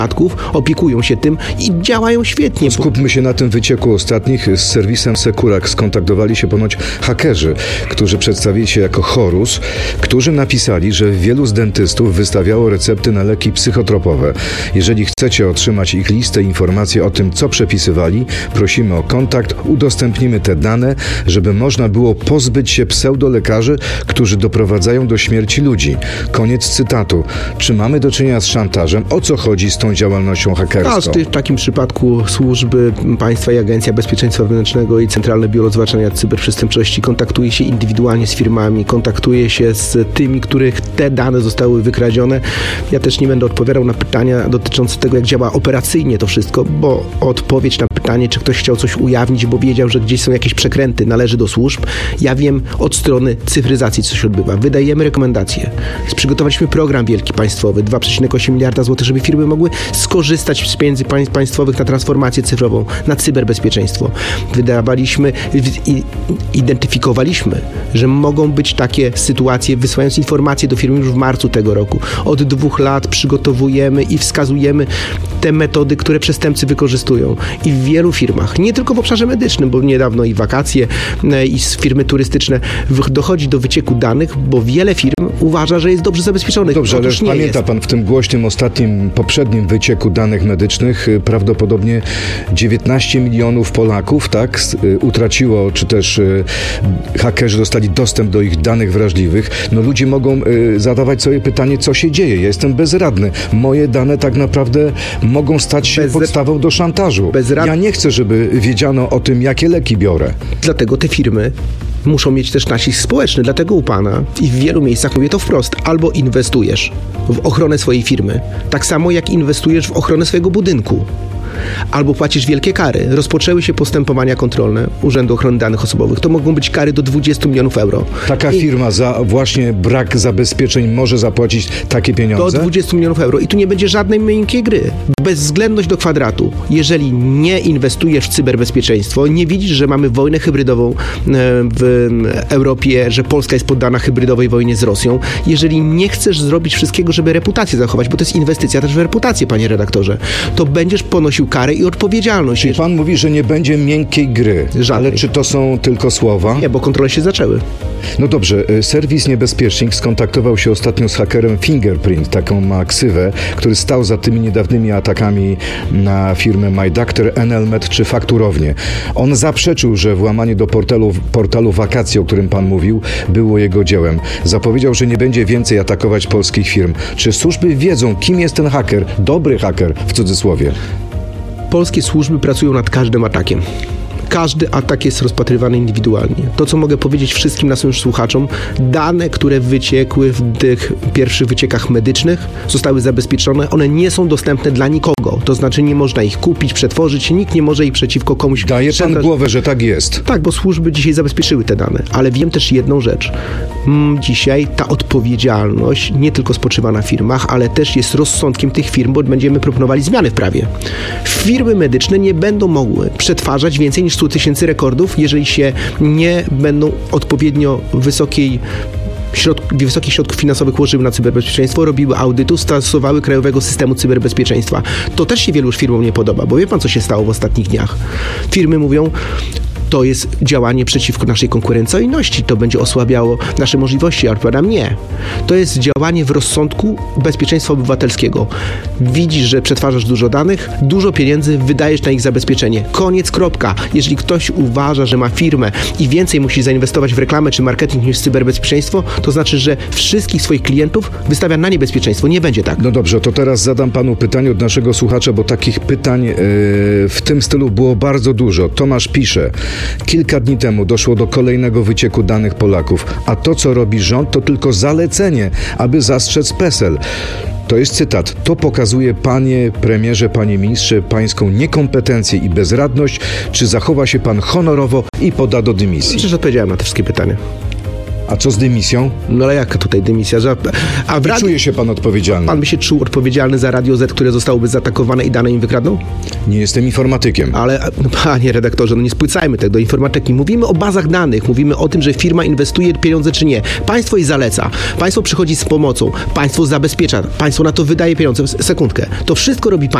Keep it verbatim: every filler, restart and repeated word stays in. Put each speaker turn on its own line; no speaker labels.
przypadków opiekują się tym i działają świetnie.
Skupmy się na tym wycieku ostatnich. Z serwisem Sekurak skontaktowali się ponoć hakerzy, którzy przedstawili się jako Horus, którzy napisali, że wielu z dentystów wystawiało recepty na leki psychotropowe. Jeżeli chcecie otrzymać ich listę i informacje o tym, co przepisywali, prosimy o kontakt, udostępnimy te dane, żeby można było pozbyć się pseudolekarzy, którzy doprowadzają do śmierci ludzi. Koniec cytatu. Czy mamy do czynienia z szantażem? O co chodzi z tą działalnością hakerską?
W takim przypadku służby państwa i Agencja Bezpieczeństwa Wewnętrznego i Centralne Biuro Zwalczania Cyberprzestępczości kontaktuje się indywidualnie z firmami, kontaktuje się z tymi, których te dane zostały wykradzione. Ja też nie będę odpowiadał na pytania dotyczące tego, jak działa operacyjnie to wszystko, bo odpowiedź na pytanie, czy ktoś chciał coś ujawnić, bo wiedział, że gdzieś są jakieś przekręty, należy do służb. Ja wiem od strony cyfryzacji, co się odbywa. Wydajemy rekomendacje. Przygotowaliśmy program wielki państwowy, dwa przecinek osiem miliarda złotych, żeby firmy mogły skorzystać z pieniędzy państwowych na transformację cyfrową, na cyberbezpieczeństwo. Wydawaliśmy, identyfikowaliśmy, że mogą być takie sytuacje, wysyłając informacje do firm już w marcu tego roku. Od dwóch lat przygotowujemy i wskazujemy te metody, które przestępcy wykorzystują. I w wielu firmach, nie tylko w obszarze medycznym, bo niedawno i wakacje, i firmy turystyczne, dochodzi do wycieku danych, bo wiele firm uważa, że jest dobrze zabezpieczonych.
Dobrze, ale pamięta
jest.
pan, w tym głośnym, ostatnim, poprzednim wycieku danych medycznych prawdopodobnie dziewiętnaście milionów Polaków, tak, utraciło, czy też hakerzy dostali dostęp do ich danych wrażliwych. No ludzie mogą zadawać sobie pytanie, co się dzieje. Ja jestem bezradny. Moje dane tak naprawdę mogą stać się Bez... podstawą do szantażu. Bezrad... Ja nie chcę, żeby wiedziano o tym, jakie leki biorę.
Dlatego te firmy muszą mieć też nacisk społeczny. Dlatego u pana i w wielu miejscach mówię to wprost. Albo inwestujesz w ochronę swojej firmy, tak samo jak inwestujesz w ochronę swojego budynku. Albo płacisz wielkie kary. Rozpoczęły się postępowania kontrolne Urzędu Ochrony Danych Osobowych. To mogą być kary do dwudziestu milionów euro.
Taka I firma za właśnie brak zabezpieczeń może zapłacić takie pieniądze?
Do dwudziestu milionów euro. I tu nie będzie żadnej miękkiej gry. Bezwzględność do kwadratu. Jeżeli nie inwestujesz w cyberbezpieczeństwo, nie widzisz, że mamy wojnę hybrydową w Europie, że Polska jest poddana hybrydowej wojnie z Rosją, jeżeli nie chcesz zrobić wszystkiego, żeby reputację zachować, bo to jest inwestycja też w reputację, panie redaktorze, to będziesz ponosił karę i odpowiedzialność.
Czyli pan mówi, że nie będzie miękkiej gry.
Żadnej.
Ale czy to są tylko słowa?
Nie, bo kontrole się zaczęły.
No dobrze, serwis Niebezpiecznik skontaktował się ostatnio z hakerem Fingerprint, taką ma ksywę, który stał za tymi niedawnymi atakami na firmę MyDoctor, Enelmed czy fakturownię. On zaprzeczył, że włamanie do portalu, portalu Wakacje, o którym pan mówił, było jego dziełem. Zapowiedział, że nie będzie więcej atakować polskich firm. Czy służby wiedzą, kim jest ten haker? Dobry haker, w cudzysłowie.
Polskie służby pracują nad każdym atakiem. Każdy atak jest rozpatrywany indywidualnie. To, co mogę powiedzieć wszystkim naszym słuchaczom, dane, które wyciekły w tych pierwszych wyciekach medycznych, zostały zabezpieczone. One nie są dostępne dla nikogo. To znaczy nie można ich kupić, przetworzyć. Nikt nie może ich przeciwko komuś...
Daje pan głowę, że tak jest.
Tak, bo służby dzisiaj zabezpieczyły te dane. Ale wiem też jedną rzecz. Dzisiaj ta odpowiedzialność nie tylko spoczywa na firmach, ale też jest rozsądkiem tych firm, bo będziemy proponowali zmiany w prawie. Firmy medyczne nie będą mogły przetwarzać więcej niż sto tysięcy rekordów, jeżeli się nie będą odpowiednio wysokiej Środ- wysokich środków finansowych łożyły na cyberbezpieczeństwo, robiły audytu, stosowały Krajowego Systemu Cyberbezpieczeństwa. To też się wielu już firmom nie podoba, bo wie pan, co się stało w ostatnich dniach. Firmy mówią, to jest działanie przeciwko naszej konkurencyjności, to będzie osłabiało nasze możliwości. Ja odpowiadam nie. To jest działanie w rozsądku bezpieczeństwa obywatelskiego. Widzisz, że przetwarzasz dużo danych, dużo pieniędzy wydajesz na ich zabezpieczenie. Koniec, kropka. Jeżeli ktoś uważa, że ma firmę i więcej musi zainwestować w reklamę czy marketing niż w cyberbezpieczeństwo, to znaczy, że wszystkich swoich klientów wystawia na niebezpieczeństwo. Nie będzie tak.
No dobrze, to teraz zadam panu pytanie od naszego słuchacza, bo takich pytań yy, w tym stylu było bardzo dużo. Tomasz pisze: kilka dni temu doszło do kolejnego wycieku danych Polaków, a to, co robi rząd, to tylko zalecenie, aby zastrzec PESEL. To jest cytat. To pokazuje, panie premierze, panie ministrze, pańską niekompetencję i bezradność. Czy zachowa się pan honorowo i poda do dymisji?
Przecież odpowiedziałem na te wszystkie pytania.
A co z dymisją?
No ale jaka tutaj dymisja? Że, a w
Nie
radiu,
czuje się pan odpowiedzialny?
pan by się czuł odpowiedzialny za Radio Z, które zostałoby zaatakowane i dane im wykradną?
Nie jestem informatykiem.
Ale, no, panie redaktorze, no nie spłycajmy tego do informatyki. Mówimy o bazach danych, mówimy o tym, że firma inwestuje pieniądze czy nie. Państwo jej zaleca, państwo przychodzi z pomocą, państwo zabezpiecza, państwo na to wydaje pieniądze. Sekundkę. To wszystko robi państwo.